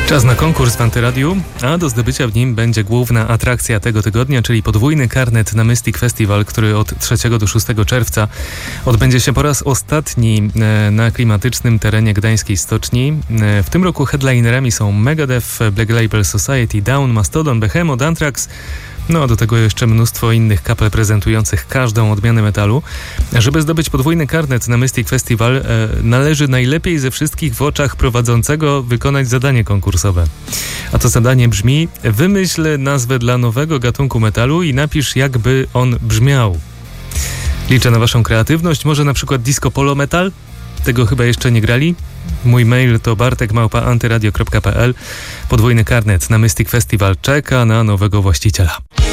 Czas na konkurs w Antyradiu, a do zdobycia w nim będzie główna atrakcja tego tygodnia, czyli podwójny karnet na Mystic Festival, który od 3 do 6 czerwca odbędzie się po raz ostatni na klimatycznym terenie gdańskiej stoczni. W tym roku headlinerami są Megadeth, Black Label Society, Down, Mastodon, Behemoth, Anthrax, no a do tego jeszcze mnóstwo innych kapel prezentujących każdą odmianę metalu. Żeby zdobyć podwójny karnet na Mystic Festival, należy najlepiej ze wszystkich w oczach prowadzącego wykonać zadanie konkursowe. A to zadanie brzmi: wymyśl nazwę dla nowego gatunku metalu i napisz, jakby on brzmiał. Liczę na waszą kreatywność, może na przykład disco polo metal? Tego chyba jeszcze nie grali? Mój mail to bartek@antyradio.pl. Podwójny karnet na Mystic Festival czeka na nowego właściciela.